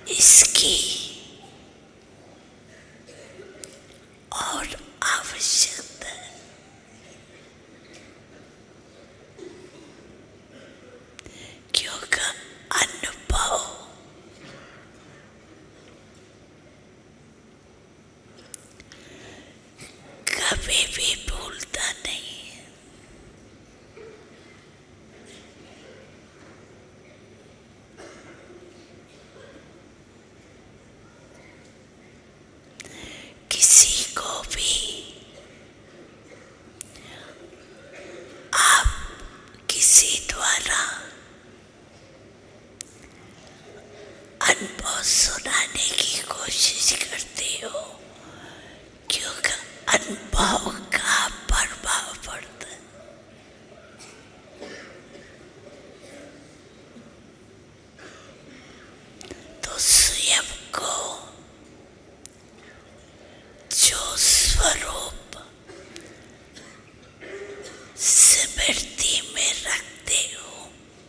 इसकी और आवश्यकता है, क्योंकि अनुभव कभी भी भूलता नहीं है। किसी को भी आप किसी द्वारा अनुभव सुनाने की कोशिश करते हो, क्योंकि अनुभव का प्रभाव पड़ता है। तो स्वयं को जो स्वरूप स्मृति में रखते हो,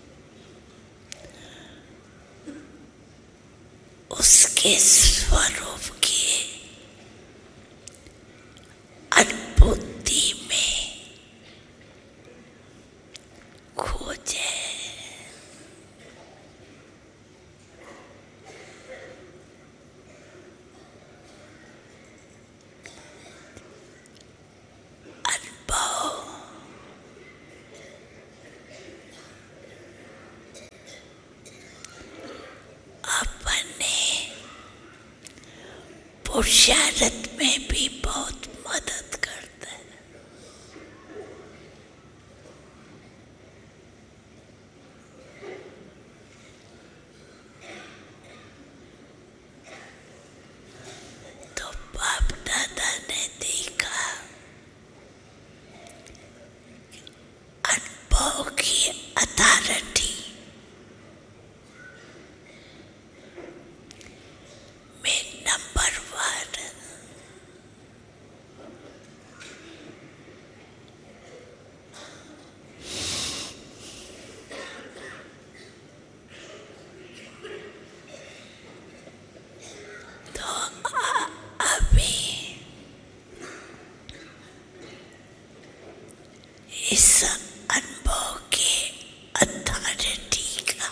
उसके स्वरूप की अनुभूति में खो जाए। अनुभव अपने पुरुषार्थ में भी बहुत मदद करता है। तो बाप दादा ने देखा अनुभव की अथॉरिटी में नंबर 1 तो अभी इस अनुभव के अथॉरिटी का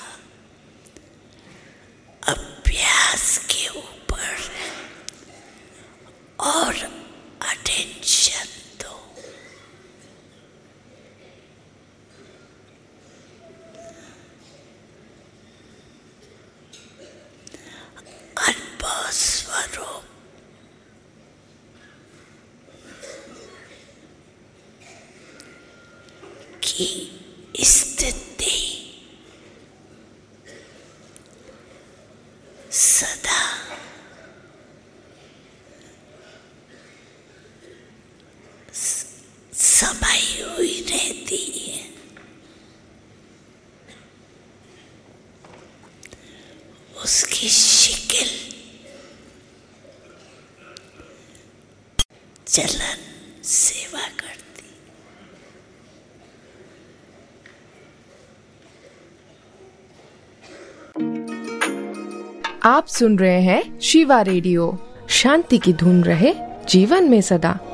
अभ्यास के ऊपर और अटेंशन दो। अनुभव स्वरूप की स्थिति सदा समाई हुई रहती है। उसकी शिकिल चलन सेवा करती। आप सुन रहे हैं शिवा रेडियो। शांति की धुन रहे जीवन में सदा।